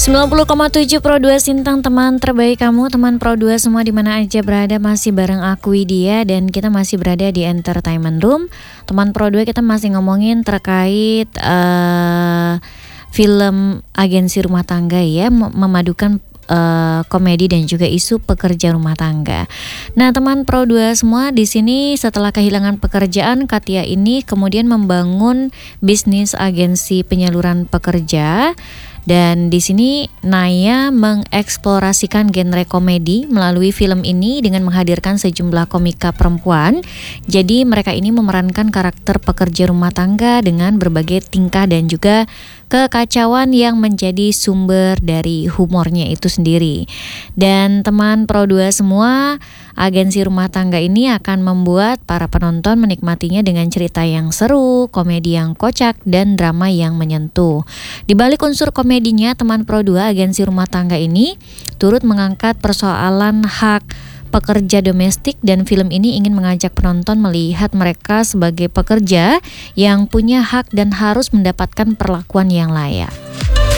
90,7 Pro 2 Sintang, teman terbaik kamu, teman Pro 2 semua di mana aja berada, masih bareng aku Widya dan kita masih berada di Entertainment Room. Teman Pro 2, kita masih ngomongin terkait film Agensi Rumah Tangga ya, memadukan komedi dan juga isu pekerja rumah tangga. Nah, teman Pro 2 semua, di sini setelah kehilangan pekerjaan, Katia ini kemudian membangun bisnis agensi penyaluran pekerja. Dan di sini Naya mengeksplorasikan genre komedi melalui film ini dengan menghadirkan sejumlah komika perempuan. Jadi mereka ini memerankan karakter pekerja rumah tangga dengan berbagai tingkah dan juga kekacauan yang menjadi sumber dari humornya itu sendiri. Dan teman Pro 2 semua, agensi rumah tangga ini akan membuat para penonton menikmatinya dengan cerita yang seru, komedi yang kocak, dan drama yang menyentuh. Di balik unsur komedinya, teman Pro 2, agensi rumah tangga ini turut mengangkat persoalan hak pekerja domestik, dan film ini ingin mengajak penonton melihat mereka sebagai pekerja yang punya hak dan harus mendapatkan perlakuan yang layak.